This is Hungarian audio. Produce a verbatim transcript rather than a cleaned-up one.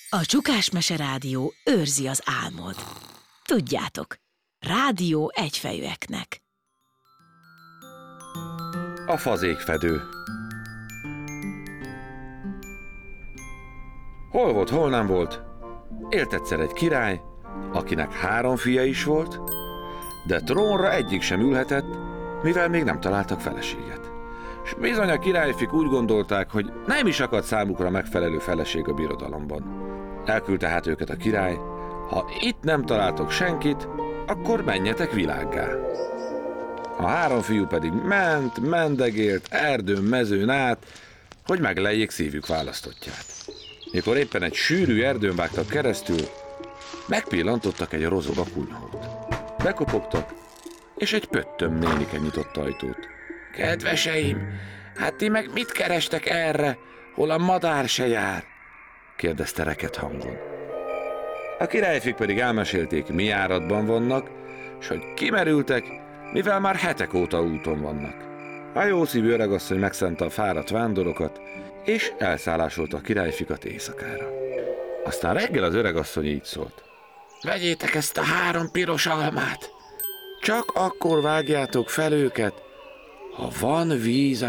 A Csukásmese Rádió őrzi az álmod. Tudjátok, rádió egyfejűeknek. A fazékfedő. Hol volt, hol nem volt, élt egyszer egy király, akinek három fia is volt, de trónra egyik sem ülhetett, mivel még nem találtak feleséget. S bizony a királyfik úgy gondolták, hogy nem is akad számukra megfelelő feleség a birodalomban. Elküldte hát őket a király: ha itt nem találtok senkit, akkor menjetek világgá. A három fiú pedig ment, mendegélt erdőn, mezőn át, hogy megleljék szívük választottját. Mikor éppen egy sűrű erdőn vágtak keresztül, megpillantottak egy rozoga kunyhót. Bekopogtak, és egy pöttöm nénike nyitott ajtót. Kedveseim, hát ti meg mit kerestek erre, hol a madár se jár? kérdezte reket hangon. A királyfik pedig elmesélték, mi járatban vannak, s hogy kimerültek, mivel már hetek óta úton vannak. A jószívű öregasszony megszánta a fáradt vándorokat, és elszállásolta a királyfikat éjszakára. Aztán reggel az öregasszony így szólt: vegyétek ezt a három piros almát, csak akkor vágjátok fel őket, ha van víz a